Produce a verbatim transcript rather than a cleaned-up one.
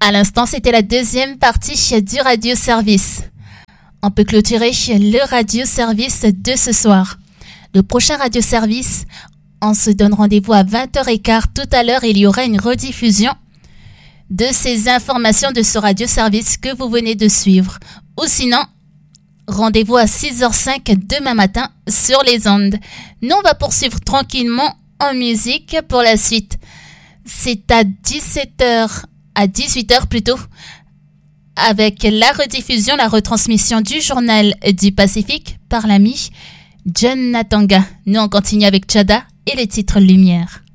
À l'instant, c'était la deuxième partie du Radio Service. On peut clôturer le Radio Service de ce soir. Le prochain Radio Service, on se donne rendez-vous à vingt heures quinze. Tout à l'heure, il y aura une rediffusion de ces informations de ce Radio Service que vous venez de suivre. Ou sinon, rendez-vous à six heures cinq demain matin sur les ondes. Nous, on va poursuivre tranquillement en musique pour la suite. C'est à dix-sept heures, à dix-huit heures plutôt, avec la rediffusion, la retransmission du journal du Pacifique par l'ami John Natanga. Nous, on continue avec Chada et les titres Lumière.